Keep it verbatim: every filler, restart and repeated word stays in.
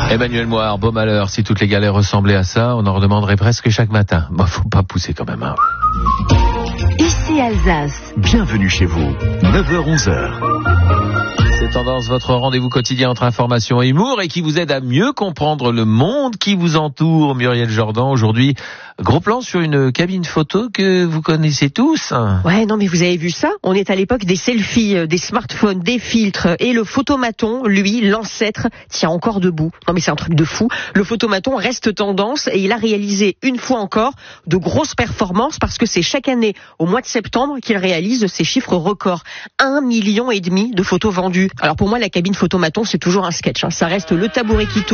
Emmanuel Moire, beau malheur, si toutes les galères ressemblaient à ça, on en redemanderait presque chaque matin. Bon, faut pas pousser quand même, hein. Ici Alsace. Bienvenue chez vous, neuf heures onze heures. C'est Tendance, votre rendez-vous quotidien entre information et humour et qui vous aide à mieux comprendre le monde qui vous entoure. Muriel Jordan, aujourd'hui, gros plan sur une cabine photo que vous connaissez tous. Ouais, non mais vous avez vu ça? On est à l'époque des selfies, des smartphones, des filtres et le photomaton, lui, l'ancêtre, tient encore debout. Non mais c'est un truc de fou. Le photomaton reste tendance et il a réalisé une fois encore de grosses performances parce que c'est chaque année au mois de septembre qu'il réalise ses chiffres records. Un million et demi de photos vendues. Alors pour moi, la cabine photomaton, c'est toujours un sketch, hein. Ça reste le tabouret qui tourne.